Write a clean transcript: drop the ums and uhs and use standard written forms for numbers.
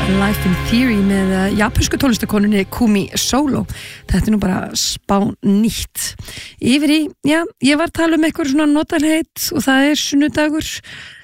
Life in Theory með japansku tónlistakonunni Kumi Solo. Þetta nú bara spá nýtt. Yfir í, já, ég var að tala eitthvað svona notalheit og það sunnudagur.